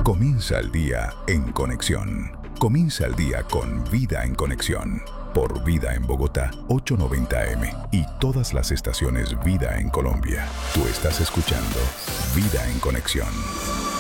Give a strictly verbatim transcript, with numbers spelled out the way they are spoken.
Comienza el día en conexión. Comienza el día con Vida en Conexión. Por Vida en Bogotá, ochocientos noventa A M y todas las estaciones Vida en Colombia. Tú estás escuchando Vida en Conexión.